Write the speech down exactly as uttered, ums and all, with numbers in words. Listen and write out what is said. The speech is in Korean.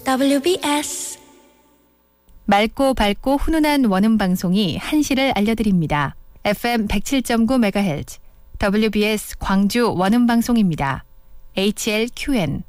더블유비에스 맑고 밝고 훈훈한 원음 방송이 한시를 알려드립니다. 에프엠 백칠 점 구 메가헤르츠 더블유비에스 광주 원음 방송입니다. 에이치엘큐엔